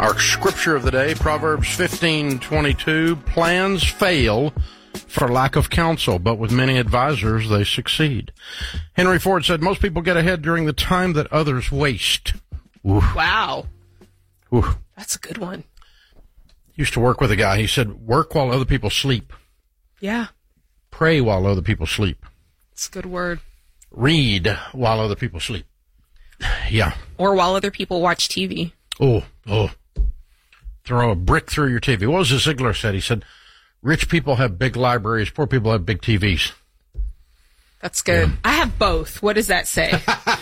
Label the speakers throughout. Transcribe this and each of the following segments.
Speaker 1: Our scripture of the day, Proverbs 15:22, plans fail for lack of counsel, but with many advisors they succeed. Henry Ford said, most people get ahead during the time that others waste. Oof.
Speaker 2: Wow.
Speaker 1: Oof.
Speaker 2: That's a good one.
Speaker 1: Used to work with a guy. He said, work while other people sleep.
Speaker 2: Yeah.
Speaker 1: Pray while other people sleep.
Speaker 2: It's a good word.
Speaker 1: Read while other people sleep. Yeah.
Speaker 2: Or while other people watch TV.
Speaker 1: Oh. Throw a brick through your TV. What was it Ziegler said? He said, rich people have big libraries, poor people have big TVs.
Speaker 2: That's good.
Speaker 1: Yeah.
Speaker 2: I have both. What does that say?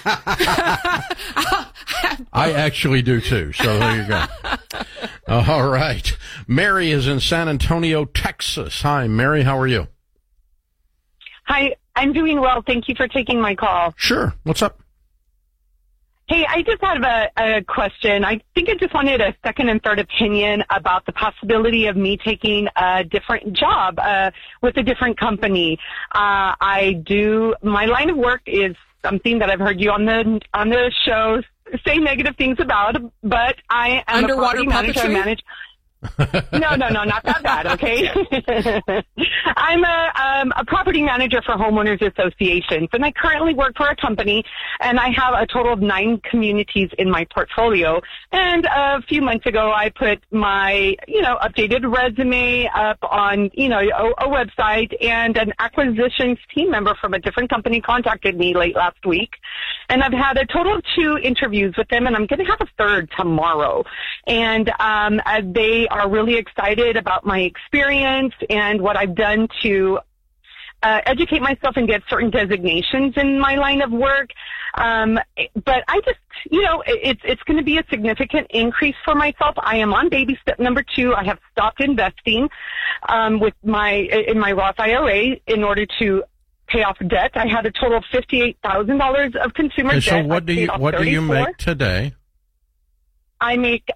Speaker 1: I actually do too, so there you go. All right. Mary is in San Antonio, Texas. Hi, Mary. How are you?
Speaker 3: Hi, I'm doing well. Thank you for taking my call.
Speaker 1: Sure. What's up?
Speaker 3: Hey, I just have a question. I think I just wanted a second and third opinion about the possibility of me taking a different job with a different company. My line of work is something that I've heard you on the show say negative things about, but I am
Speaker 2: underwater
Speaker 3: a property manager. I manage. No, not that bad, okay? I'm a property manager for homeowners associations, and I currently work for a company, and I have a total of 9 communities in my portfolio. And a few months ago, I put my, updated resume up on, a website, and an acquisitions team member from a different company contacted me late last week. And I've had a total of 2 interviews with them, and I'm going to have a third tomorrow. And they are really excited about my experience and what I've done to educate myself and get certain designations in my line of work. But I just, it's going to be a significant increase for myself. I am on baby step number 2. I have stopped investing in my Roth IRA in order to pay off debt. I had a total of $58,000 of consumer debt.
Speaker 1: So what do you make today?
Speaker 3: I make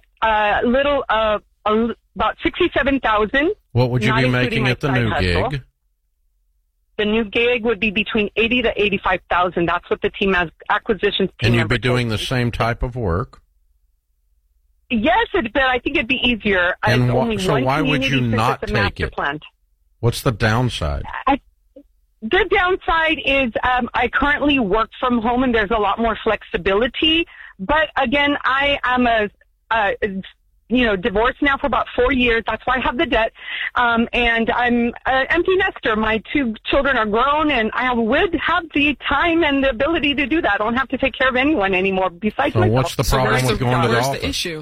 Speaker 3: about $67,000.
Speaker 1: What would you be making at the new gig?
Speaker 3: The new gig would be between $80,000 to $85,000. That's what the acquisitions team.
Speaker 1: And you'd be doing the same type of work.
Speaker 3: Yes, but I think it'd be easier.
Speaker 1: And why would you not take it?
Speaker 3: Plan.
Speaker 1: What's the downside?
Speaker 3: The downside is I currently work from home, and there's a lot more flexibility. But again, I am divorced now for about 4 years. That's why I have the debt. And I'm an empty nester. My 2 children are grown, and I would have the time and the ability to do that. I don't have to take care of anyone anymore besides myself.
Speaker 1: What's the problem with going to the office?
Speaker 2: Where's the issue?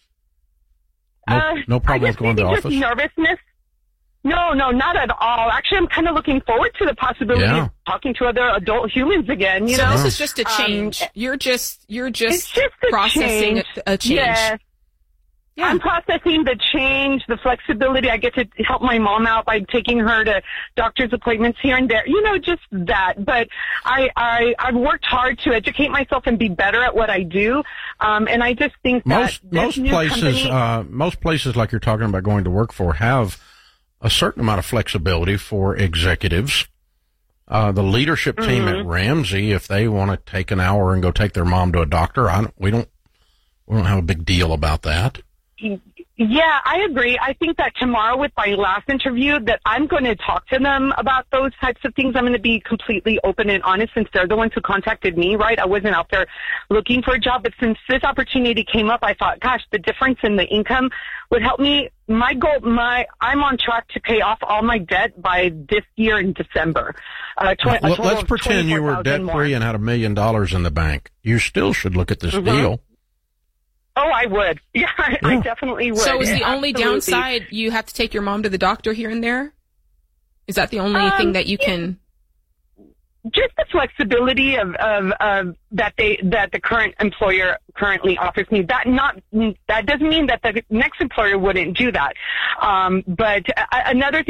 Speaker 1: No problem with going to the office?
Speaker 3: Just nervousness. No, not at all. Actually, I'm kind of looking forward to the possibility of talking to other adult humans again.
Speaker 2: So this is just a change. You're just processing a change.
Speaker 3: Yes. Yeah. I'm processing the change, the flexibility. I get to help my mom out by taking her to doctor's appointments here and there. Just that. But I've worked hard to educate myself and be better at what I do. And I just think that
Speaker 1: most places like you're talking about going to work for have a certain amount of flexibility for executives. The leadership team at Ramsey, if they want to take an hour and go take their mom to a doctor, we don't have a big deal about that.
Speaker 3: Yeah, I agree. I think that tomorrow with my last interview that I'm going to talk to them about those types of things. I'm going to be completely open and honest since they're the ones who contacted me, right? I wasn't out there looking for a job, but since this opportunity came up, I thought, gosh, the difference in the income would help me. My goal, I'm on track to pay off all my debt by this year in December.
Speaker 1: Let's pretend you were debt-free and had $1 million in the bank. You still should look at this deal.
Speaker 3: Oh, I would. Yeah, I definitely would.
Speaker 2: So is the only downside you have to take your mom to the doctor here and there? Is that the only thing that you can?
Speaker 3: Just the flexibility of that the current employer currently offers me. That doesn't mean that the next employer wouldn't do that. But another thing